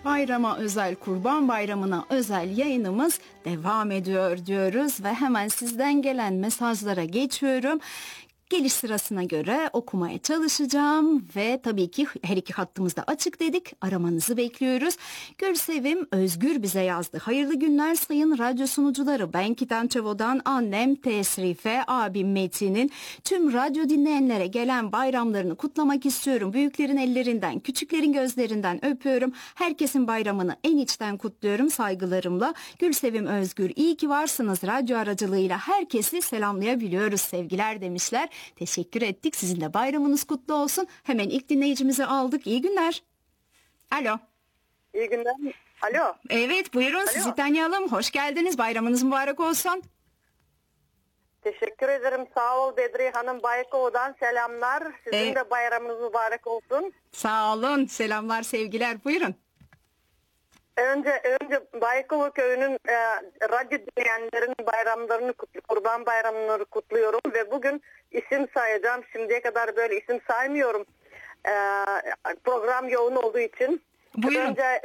Bayrama özel, Kurban Bayramı'na özel yayınımız devam ediyor diyoruz ve hemen sizden gelen mesajlara geçiyorum. Geliş sırasına göre okumaya çalışacağım ve tabii ki her iki hattımız da açık dedik. Aramanızı bekliyoruz. Gürsevim Özgür bize yazdı. Hayırlı günler sayın radyo sunucuları. Ben Kitançavo'dan annem Tesrife, abim Metin'in tüm radyo dinleyenlere gelen bayramlarını kutlamak istiyorum. Büyüklerin ellerinden, küçüklerin gözlerinden öpüyorum. Herkesin bayramını en içten kutluyorum saygılarımla. Gürsevim Özgür, iyi ki varsınız. Radyo aracılığıyla herkesi selamlayabiliyoruz. Sevgiler demişler. Teşekkür ettik. Sizin de bayramınız kutlu olsun. Hemen ilk dinleyicimizi aldık. İyi günler. Alo. İyi günler. Alo. Evet, buyurun. Alo. Sizi tanıyalım. Hoş geldiniz. Bayramınız mübarek olsun. Teşekkür ederim. Sağ ol Bedriye Hanım, Baykova'dan selamlar. Sizin de bayramınız mübarek olsun. Sağ olun. Selamlar, sevgiler. Buyurun. Önce Baykova köyünün radyo dinleyenlerin bayramlarını Kurban Bayramlarını kutluyorum ve bugün isim sayacağım. Şimdiye kadar böyle isim saymıyorum. Program yoğun olduğu için. Buyurun. Önce